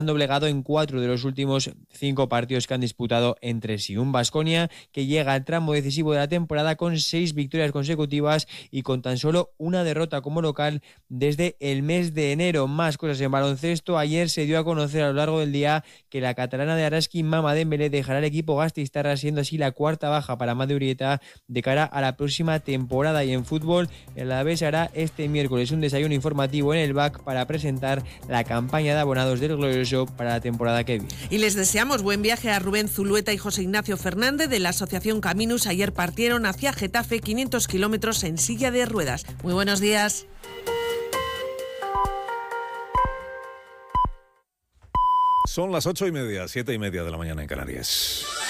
doblegado en 4 de los últimos 5 partidos que han disputado entre sí. Un Baskonia que llega al tramo decisivo de la temporada con 6 victorias consecutivas y con tan solo una derrota como local desde el mes de enero. Más cosas en baloncesto. Ayer se dio a conocer a lo largo del día que la catalana de Araski, Mama Dembélé, dejará el equipo gasteiztarra, siendo así la cuarta baja para Amadeu Urieta de cara a la próxima temporada. Y en fútbol, el Alavés hará este miércoles un desayuno informativo en el BAC para presentar la campaña de abonados del glorioso para la temporada que viene. Y les deseamos buen viaje a Rubén Zulueta y José Ignacio Fernández de la Asociación Caminus. Ayer partieron hacia Getafe 500 kilómetros en silla de ruedas. Muy buenos días. Son las 8:30, 7:30 de la mañana en Canarias.